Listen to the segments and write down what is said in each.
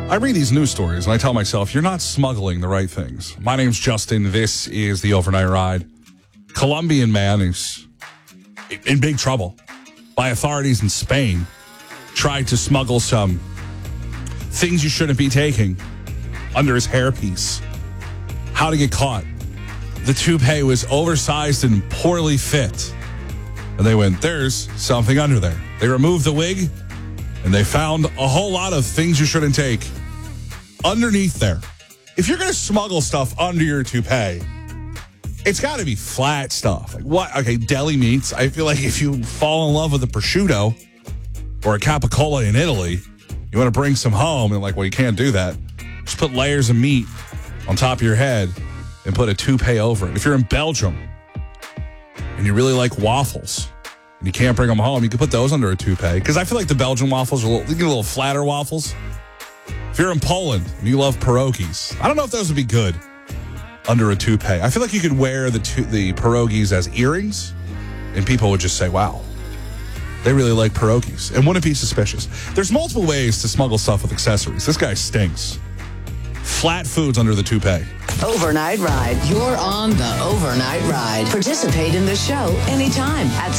I read these news stories and I tell myself, you're not smuggling the right things. My name's Justin. This is the Overnight Ride. Colombian man who's in big trouble by authorities in Spain tried to smuggle some things you shouldn't be taking under his hairpiece. How to get caught. The toupee was oversized and poorly fit. And they went, there's something under there. They removed the wig and they found a whole lot of things you shouldn't take underneath there. If you're going to smuggle stuff under your toupee, it's got to be flat stuff. Like what? Okay, deli meats. I feel like if you fall in love with a prosciutto or a capicola in Italy, you want to bring some home and you can't do that. Just put layers of meat on top of your head and put a toupee over it. If you're in Belgium and you really like waffles and you can't bring them home, you can put those under a toupee. Because I feel like the Belgian waffles are you get a little flatter waffles. If you're in Poland and you love pierogies, I don't know if those would be good under a toupee. I feel like you could wear the pierogies as earrings and people would just say, wow, they really like pierogies and wouldn't be suspicious. There's multiple ways to smuggle stuff with accessories. This guy stinks. Flat foods under the toupee. Overnight Ride. You're on the Overnight Ride. Participate in the show anytime at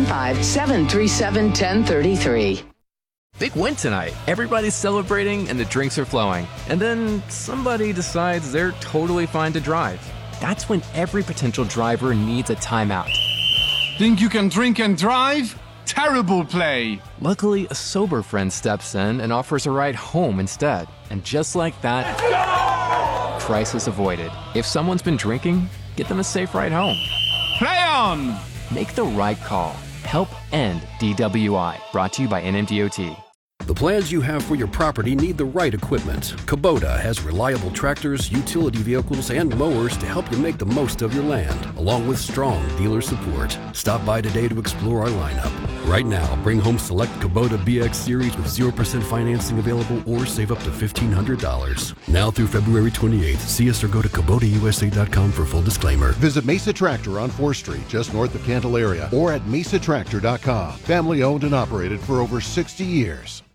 615-737-1033. Big win tonight. Everybody's celebrating and the drinks are flowing. And then somebody decides they're totally fine to drive. That's when every potential driver needs a timeout. Think you can drink and drive? Terrible play. Luckily, a sober friend steps in and offers a ride home instead. And just like that, crisis avoided. If someone's been drinking, get them a safe ride home. Play on! Make the right call. Help end DWI. Brought to you by NMDOT. The plans you have for your property need the right equipment. Kubota has reliable tractors, utility vehicles, and mowers to help you make the most of your land, along with strong dealer support. Stop by today to explore our lineup. Right now, bring home select Kubota BX Series with 0% financing available or save up to $1,500. Now through February 28th, see us or go to KubotaUSA.com for full disclaimer. Visit Mesa Tractor on 4th Street, just north of Candelaria, or at mesatractor.com. Family owned and operated for over 60 years.